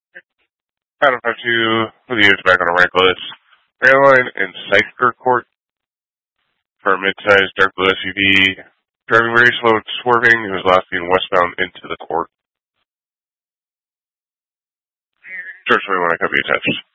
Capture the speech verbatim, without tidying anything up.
Adam five two with the units back on a reckless. Railline and Syker Court for a mid-sized dark blue S U V. Driving very slow and swerving. He was last seen westbound into the court. George twenty-one, I copy attached.